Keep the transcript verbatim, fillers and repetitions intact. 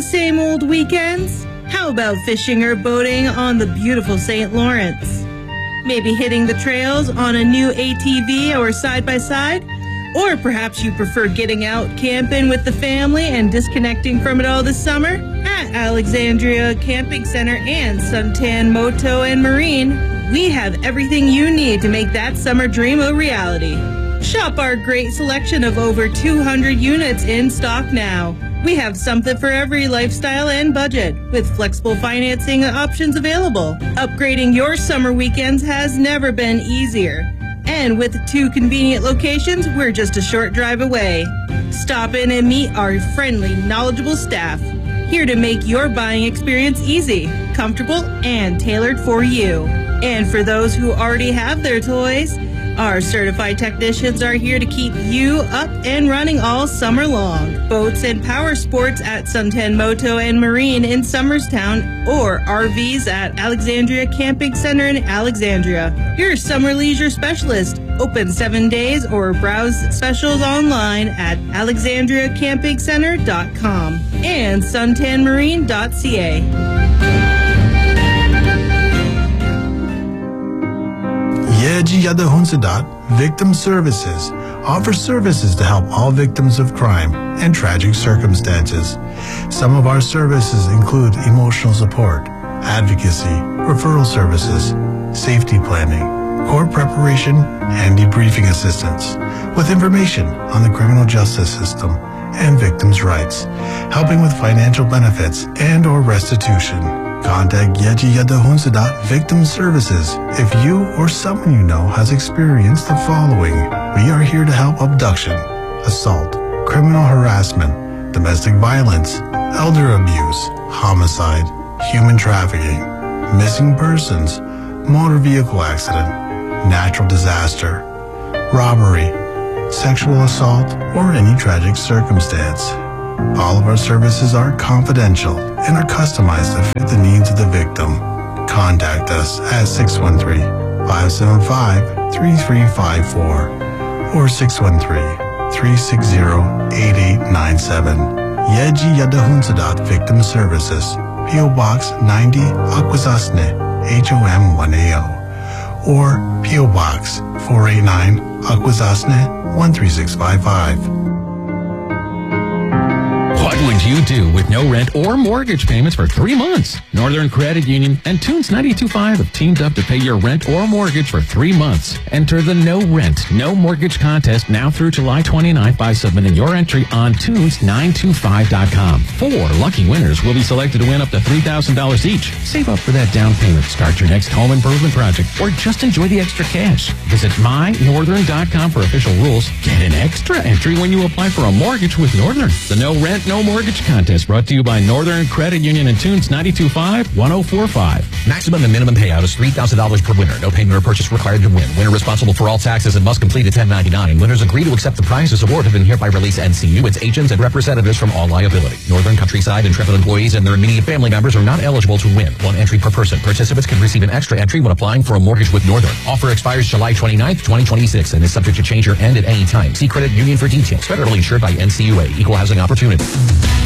same old weekends? How about fishing or boating on the beautiful Saint Lawrence? Maybe hitting the trails on a new A T V or side-by-side? Or perhaps you prefer getting out camping with the family and disconnecting from it all this summer? At Alexandria Camping Center and Suntan Moto and Marine, we have everything you need to make that summer dream a reality. Shop our great selection of over two hundred units in stock now. We have something for every lifestyle and budget, with flexible financing options available. Upgrading your summer weekends has never been easier. And with two convenient locations, we're just a short drive away. Stop in and meet our friendly, knowledgeable staff, here to make your buying experience easy, comfortable, and tailored for you. And for those who already have their toys, our certified technicians are here to keep you up and running all summer long. Boats and power sports at Suntan Moto and Marine in Summerstown, or R Vs at Alexandria Camping Center in Alexandria. Your summer leisure specialist. Open seven days or browse specials online at alexandria camping center dot com and suntan marine dot c a. Yeji Yadahunsadat Victim Services offers services to help all victims of crime and tragic circumstances. Some of our services include emotional support, advocacy, referral services, safety planning, court preparation, and debriefing assistance, with information on the criminal justice system and victims' rights, helping with financial benefits and or restitution. Contact Yeji Yadahunsadat Victim Services if you or someone you know has experienced the following. We are here to help abduction, assault, criminal harassment, domestic violence, elder abuse, homicide, human trafficking, missing persons, motor vehicle accident, natural disaster, robbery, sexual assault, or any tragic circumstance. All of our services are confidential and are customized to fit the needs of the victim. Contact us at six one three, five seven five, three three five four or six one three, three six zero, eight eight nine seven. Yeji Yadahunsadat Victim Services, P O Box ninety, Akwesasne, H O M one A O, or P O Box four eighty-nine, Akwesasne, one three six five five. What would you do with no rent or mortgage payments for three months? Northern Credit Union and Tunes ninety-two point five have teamed up to pay your rent or mortgage for three months. Enter the No Rent, No Mortgage contest now through July twenty-ninth by submitting your entry on tunes nine two five dot com. Four lucky winners will be selected to win up to three thousand dollars each. Save up for that down payment, start your next home improvement project, or just enjoy the extra cash. Visit my northern dot com for official rules. Get an extra entry when you apply for a mortgage with Northern. The No Rent, No Mortgage contest brought to you by Northern Credit Union and Tunes ninety-two point five, one oh four point five. Maximum and minimum payout is three thousand dollars per winner. No payment or purchase required to win. Winner responsible for all taxes and must complete a ten ninety-nine. Winners agree to accept the prizes awarded and hereby release N C U, its agents, and representatives from all liability. Northern Countryside Intrepid employees and their immediate family members are not eligible to win. One entry per person. Participants can receive an extra entry when applying for a mortgage with Northern. Offer expires July twenty-ninth, twenty twenty-six and is subject to change or end at any time. See credit union for details. Federally insured by N C U A. Equal housing opportunity.